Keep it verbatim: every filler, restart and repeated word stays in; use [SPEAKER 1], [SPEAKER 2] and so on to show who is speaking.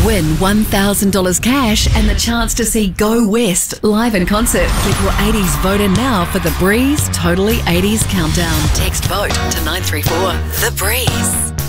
[SPEAKER 1] win one thousand dollars cash and the chance to see Go West live in concert. Get your eighties vote in now for The Breeze Totally eighties Countdown. Text VOTE to nine three four. The Breeze.